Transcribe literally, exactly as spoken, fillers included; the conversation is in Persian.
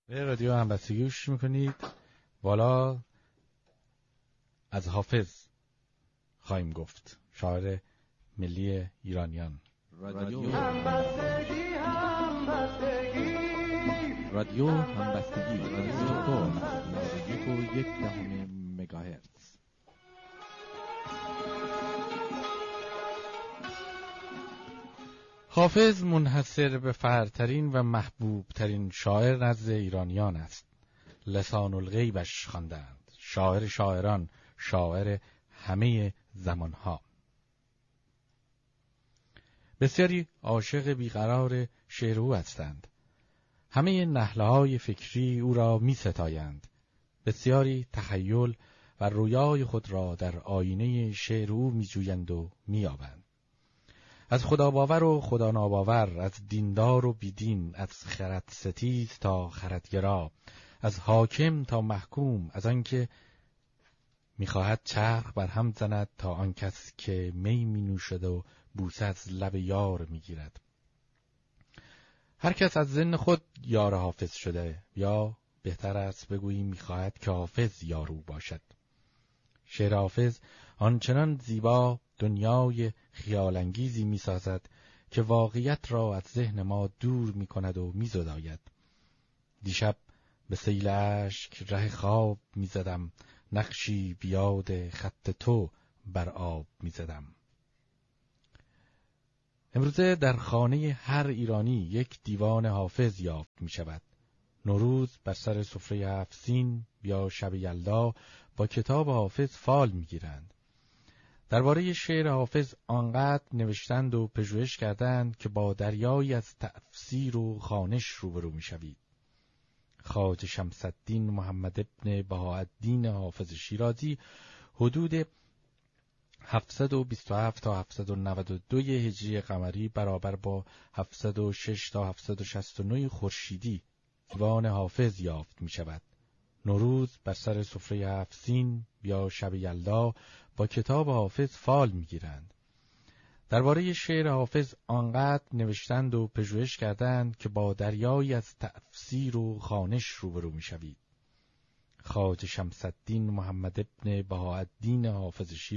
به رادیو همبستگی گوش میکنید. والا از حافظ خواهیم گفت، شاعر ملی ایرانیان. رادیو همبستگی همبستگی رادیو همبستگی رادیو یک و یک دهم مگاهرتز. حافظ منحصر به فرترین و محبوب ترین شاعر نزد ایرانیان است. لسان الغیبش خواندند، شاعر شاعران، شاعر همه زمانها. بسیاری عاشق بیقرار شعر او هستند. همه نهله‌های فکری او را می ستایند. بسیاری تخیل و رویای خود را در آینه شعر او می جویند و می یابند. از خدا باور و خدا ناباور، از دیندار و بیدین، از خرد ستیز تا خردگرا، از حاکم تا محکوم، از آنکه می‌خواهد چرخ بر هم زند تا آن کس که می می نوشد و بوسه از لب یار می‌گیرد. هر کس از ظن خود یار حافظ شده، یا بهتر است بگوییم می‌خواهد که حافظ یار او باشد. شعر حافظ آنچنان زیبا دنیای خیالانگیزی می‌سازد که واقعیت را از ذهن ما دور می‌کند و می‌زداید. دیشب به سیل اشک ره خواب می‌زدم، نقشی بیاد خط تو بر آب می‌زدم. امروزه در خانه هر ایرانی یک دیوان حافظ یافت می‌شود. نوروز بر سر سفره هفت سین یا شب یلدا با کتاب حافظ فال می‌گیرند. درباره شعر حافظ آنقدر نوشتند و پژوهش کردند که با دریایی از تفسیر و خوانش روبرو می‌شوید. خواجه شمس الدین محمد ابن بهاءالدین حافظ شیرازی حدود هفتصد و بیست و هفت تا هفتصد و نود و دو هجری قمری برابر با هفتصد و شش تا هفتصد و شصت و نه خورشیدی دیوان حافظ یافت می‌شود. نوروز بر سر سفره هفت سین یا شب یلدا با کتاب حافظ فال می‌گیرند. درباره شعر حافظ آنقدر نوشتند و پژوهش کردند که با دریایی از تفسیر و خوانش روبرو می‌شوید. خواجه شمس الدین محمد ابن بهاءالدین حافظ شیرازی